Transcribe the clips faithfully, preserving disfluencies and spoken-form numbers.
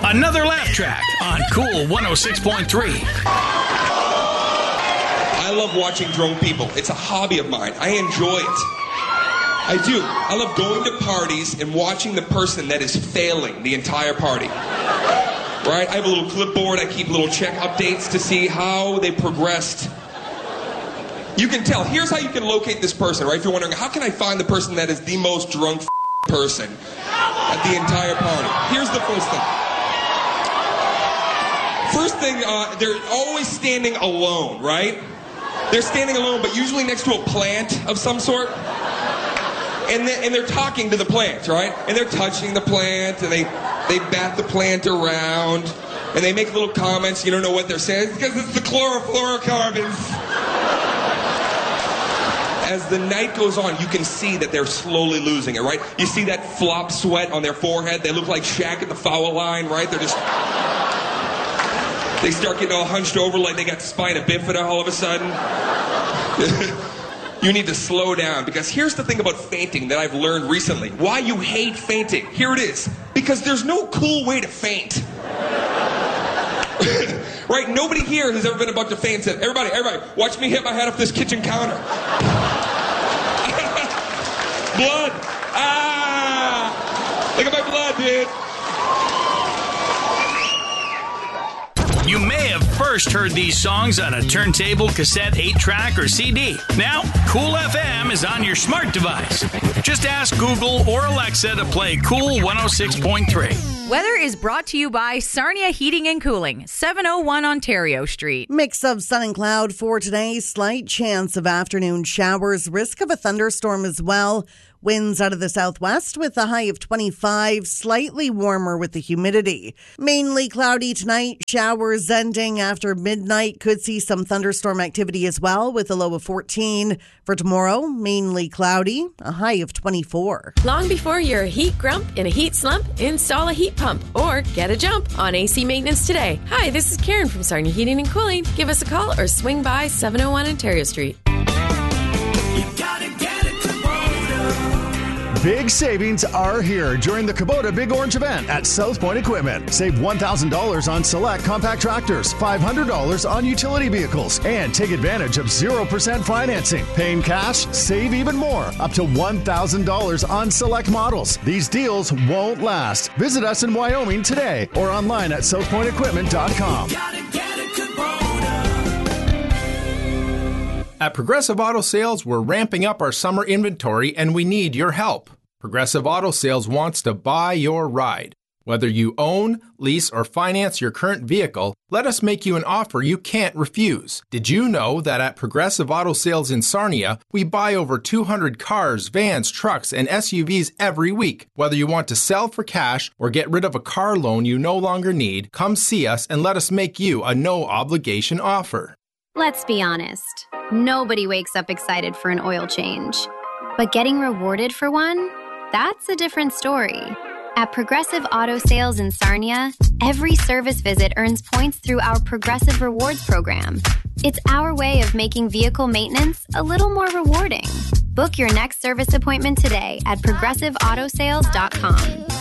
Another laugh track on Cool one oh six point three. I love watching drunk people. It's a hobby of mine. I enjoy it. I do. I love going to parties and watching the person that is failing the entire party. Right? I have a little clipboard. I keep little check updates to see how they progressed. You can tell. Here's how you can locate this person, right? If you're wondering, how can I find the person that is the most drunk person at the entire party? Here's the first thing. First thing, uh, they're always standing alone, right? They're standing alone, but usually next to a plant of some sort. And, they, and they're talking to the plant, right? And they're touching the plant, and they, they bat the plant around, and they make little comments. You don't know what they're saying. It's because it's the chlorofluorocarbons. As the night goes on, you can see that they're slowly losing it, right? You see that flop sweat on their forehead. They look like Shaq at the foul line, right? They're just... They start getting all hunched over like they got spina bifida all of a sudden. You need to slow down, because here's the thing about fainting that I've learned recently. Why you hate fainting. Here it is. Because there's no cool way to faint. Right? Nobody here has ever been about to faint and said, everybody, everybody, watch me hit my head off this kitchen counter. Blood. Ah! Look at my blood, dude. You may have first heard these songs on a turntable, cassette, eight track, or C D. Now, Cool F M is on your smart device. Just ask Google or Alexa to play Cool one oh six point three. Weather is brought to you by Sarnia Heating and Cooling, seven oh one Ontario Street. Mix of sun and cloud for today. Slight chance of afternoon showers. Risk of a thunderstorm as well. Winds out of the southwest with a high of twenty-five, slightly warmer with the humidity. Mainly cloudy tonight, showers ending after midnight. Could see some thunderstorm activity as well with a low of fourteen. For tomorrow, mainly cloudy, a high of twenty-four. Long before you're a heat grump in a heat slump, install a heat pump or get a jump on A C maintenance today. Hi, this is Karen from Sarnia Heating and Cooling. Give us a call or swing by seven oh one Ontario Street. Big savings are here during the Kubota Big Orange event at South Point Equipment. Save one thousand dollars on select compact tractors, five hundred dollars on utility vehicles, and take advantage of zero percent financing. Paying cash, save even more, up to one thousand dollars on select models. These deals won't last. Visit us in Wyoming today or online at south point equipment dot com. At Progressive Auto Sales, we're ramping up our summer inventory and we need your help. Progressive Auto Sales wants to buy your ride. Whether you own, lease, or finance your current vehicle, let us make you an offer you can't refuse. Did you know that at Progressive Auto Sales in Sarnia, we buy over two hundred cars, vans, trucks, and S U Vs every week? Whether you want to sell for cash or get rid of a car loan you no longer need, come see us and let us make you a no-obligation offer. Let's be honest. Nobody wakes up excited for an oil change. But getting rewarded for one? That's a different story. At Progressive Auto Sales in Sarnia, every service visit earns points through our Progressive Rewards program. It's our way of making vehicle maintenance a little more rewarding. Book your next service appointment today at progressive auto sales dot com.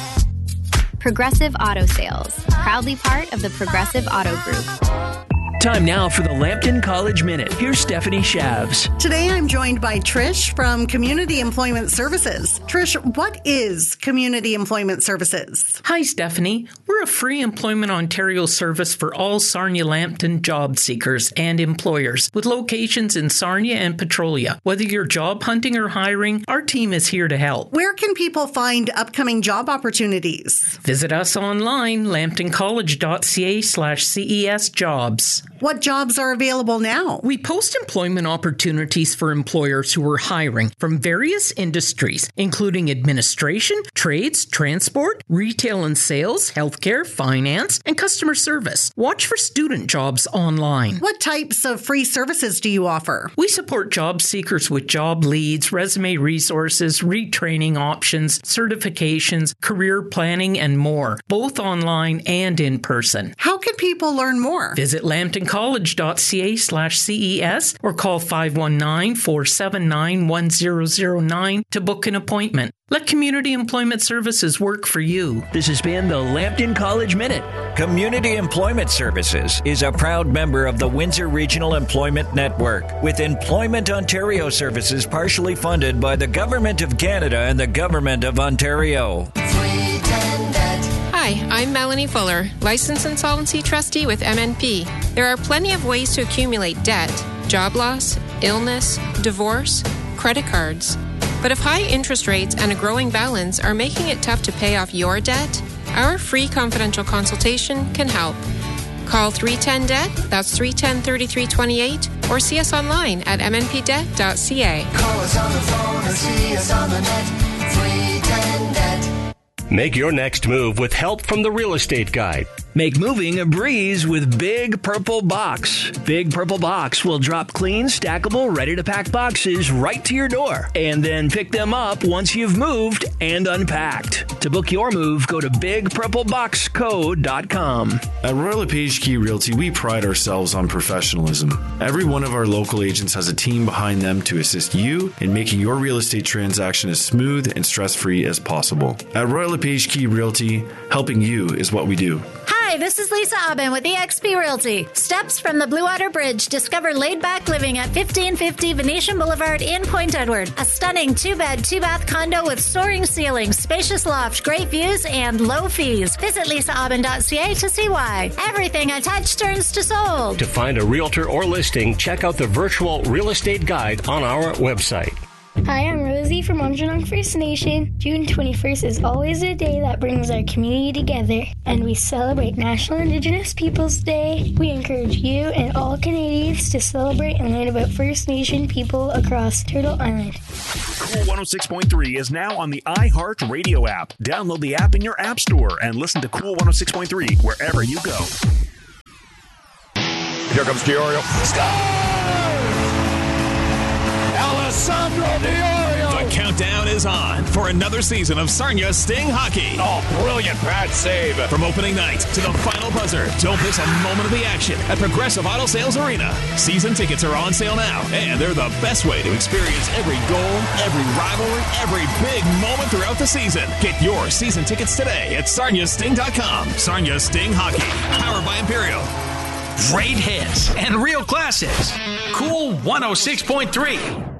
Progressive Auto Sales, proudly part of the Progressive Auto Group. Time now for the Lambton College Minute. Here's Stephanie Shavs. Today I'm joined by Trish from Community Employment Services. Trish, what is Community Employment Services? Hi, Stephanie. We're a free Employment Ontario service for all Sarnia-Lambton job seekers and employers with locations in Sarnia and Petrolia. Whether you're job hunting or hiring, our team is here to help. Where can people find upcoming job opportunities? Visit us online, lambton college dot c a slash C E S jobs. What jobs are available now? We post employment opportunities for employers who are hiring from various industries, including administration, trades, transport, retail and sales, healthcare, finance, and customer service. Watch for student jobs online. What types of free services do you offer? We support job seekers with job leads, resume resources, retraining options, certifications, career planning, and more, both online and in person. How can people learn more? Visit lambton college dot c a slash C E S or call five one nine, four seven nine, one zero zero nine to book an appointment. Let Community Employment Services work for you. This has been the Lambton College Minute. Community Employment Services is a proud member of the Windsor Regional Employment Network, with Employment Ontario services partially funded by the Government of Canada and the Government of Ontario. Hi, I'm Melanie Fuller, Licensed Insolvency Trustee with M N P. There are plenty of ways to accumulate debt: job loss, illness, divorce, credit cards. But if high interest rates and a growing balance are making it tough to pay off your debt, our free confidential consultation can help. Call three one zero D E B T, that's three one zero, three three two eight, or see us online at m n p debt dot c a. Call us on the phone or see us on the net, three one zero D E B T. Make your next move with help from the Real Estate Guide. Make moving a breeze with Big Purple Box. Big Purple Box will drop clean, stackable, ready-to-pack boxes right to your door, and then pick them up once you've moved and unpacked. To book your move, go to big purple box co dot com. At Royal LePage Key Realty, we pride ourselves on professionalism. Every one of our local agents has a team behind them to assist you in making your real estate transaction as smooth and stress-free as possible. At Royal LePage Key Realty, helping you is what we do. Hi, this is Lisa Aubin with E X P Realty. Steps from the Blue Water Bridge, discover laid-back living at fifteen fifty Venetian Boulevard in Point Edward. A stunning two-bed, two-bath condo with soaring ceilings, spacious loft, great views, and low fees. Visit lisa aubin dot c a to see why. Everything I touch turns to sold. To find a realtor or listing, check out the virtual real estate guide on our website. Hi, I'm Rosie from Monjanong First Nation. June twenty-first is always a day that brings our community together, and we celebrate National Indigenous Peoples Day. We encourage you and all Canadians to celebrate and learn about First Nation people across Turtle Island. Cool one oh six point three is now on the iHeart Radio app. Download the app in your app store and listen to Cool one oh six point three wherever you go. Here comes Diorio. Score! Alessandro Diorio! The countdown is on for another season of Sarnia Sting Hockey. Oh, brilliant pad save. From opening night to the final buzzer, don't miss a moment of the action at Progressive Auto Sales Arena. Season tickets are on sale now, and they're the best way to experience every goal, every rivalry, every big moment throughout the season. Get your season tickets today at sarnia sting dot com. Sarnia Sting Hockey, powered by Imperial. Great hits and real classics. Cool one oh six point three.